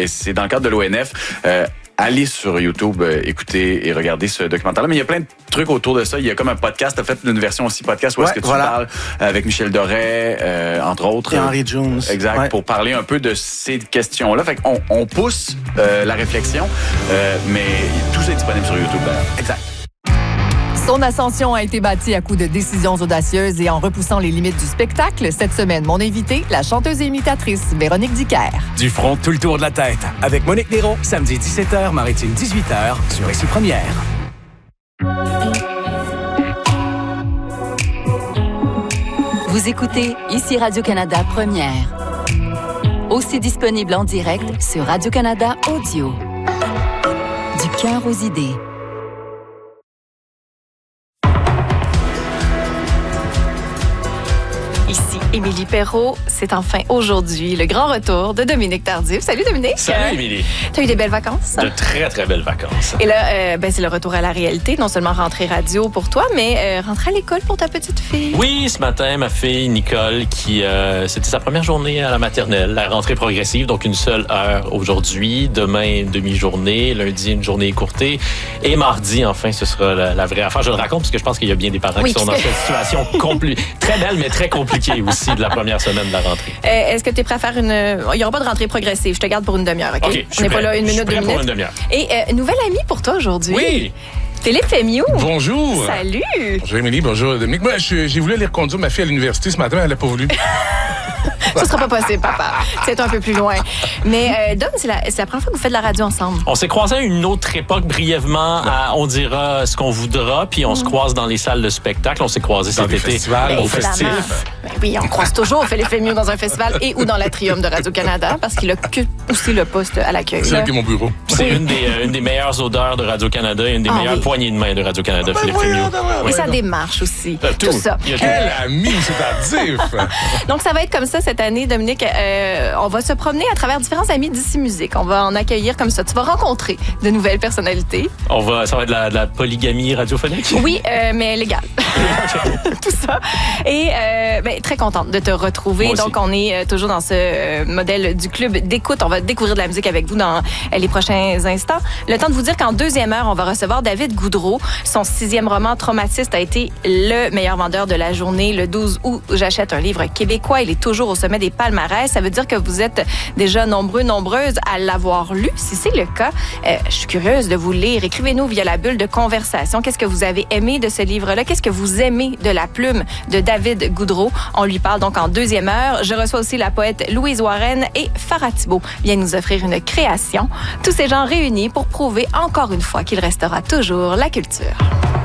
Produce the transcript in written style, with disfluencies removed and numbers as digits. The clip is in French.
et c'est dans le cadre de l'ONF. Allez sur YouTube, écoutez et regardez ce documentaire-là. Mais il y a plein de trucs autour de ça. Il y a comme un podcast. Tu as fait une version aussi podcast où est-ce que tu parles avec Michel Doré, entre autres. Et Henry Jones. Exact, pour parler un peu de ces questions-là. Fait qu'on pousse la réflexion, mais tout ça est disponible sur YouTube. Exact. Son ascension a été bâtie à coups de décisions audacieuses et en repoussant les limites du spectacle. Cette semaine, mon invitée, la chanteuse et imitatrice Véronique Dicker. Du front, tout le tour de la tête. Avec Monique Néron, samedi 17h, Maritime 18h, sur Ici Première. Vous écoutez Ici Radio-Canada Première. Aussi disponible en direct sur Radio-Canada Audio. Du cœur aux idées. Ici Émilie Perrault. C'est enfin aujourd'hui le grand retour de Dominique Tardif. Salut Dominique. Salut Émilie. T'as eu des belles vacances? De très, très belles vacances. Et là, c'est le retour à la réalité. Non seulement rentrée radio pour toi, mais rentrée à l'école pour ta petite fille. Oui, ce matin, ma fille Nicole, c'était sa première journée à la maternelle, la rentrée progressive, donc une seule heure aujourd'hui. Demain, une demi-journée. Lundi, une journée écourtée. Et mardi, enfin, ce sera la vraie affaire. Je le raconte parce que je pense qu'il y a bien des parents qui sont dans cette situation très belle, mais très compliquée aussi de la première semaine de la rentrée. Est-ce que tu es prêt à faire il n'y aura pas de rentrée progressive. Je te garde pour une demi-heure, OK? OK, On n'est pas là une minute, 2 minutes. pour une demi-heure. Et nouvelle amie pour toi aujourd'hui. Oui! Philippe Fémieux. Bonjour. Salut. Bonjour Émilie, bonjour Dominique. Moi, j'ai voulu aller reconduire ma fille à l'université ce matin, mais elle n'a pas voulu. Ça sera pas possible, papa. C'est un peu plus loin. Mais Dom, c'est la première fois que vous faites de la radio ensemble. On s'est croisés à une autre époque brièvement. On dira ce qu'on voudra, puis on se croise dans les salles de spectacle. On s'est croisés cet été au festif. Oui, on croise toujours Philippe Fémieux dans un festival et ou dans l'atrium de Radio-Canada parce qu'il a aussi le poste à l'accueil. C'est là qu'est mon bureau. C'est une des meilleures odeurs de Radio-Canada et une des meilleures poignées de main de Radio-Canada, Philippe Fémieux. Et sa démarche aussi. Tout ça. Quel ami, c'est tardif! Donc, ça va être comme ça cette année, Dominique. On va se promener à travers différents amis d'ici musique. On va en accueillir comme ça. Tu vas rencontrer de nouvelles personnalités. Ça va être de la polygamie radiophonique? Oui, mais légale. Tout ça. Et très contente de te retrouver. Donc, on est toujours dans ce modèle du club d'écoute. On va découvrir de la musique avec vous dans les prochains instants. Le temps de vous dire qu'en deuxième heure, on va recevoir David Goudreau. Son 6e roman, Traumatiste, a été le meilleur vendeur de la journée. Le 12 août, j'achète un livre québécois. Il est toujours au sommet des palmarès. Ça veut dire que vous êtes déjà nombreuses à l'avoir lu. Si c'est le cas, je suis curieuse de vous lire. Écrivez-nous via la bulle de conversation. Qu'est-ce que vous avez aimé de ce livre-là? Qu'est-ce que vous aimez de la plume de David Goudreau? On lui parle donc en deuxième heure. Je reçois aussi la poète Louise Warren et Farah Thibault viennent nous offrir une création. Tous ces gens réunis pour prouver encore une fois qu'il restera toujours la culture.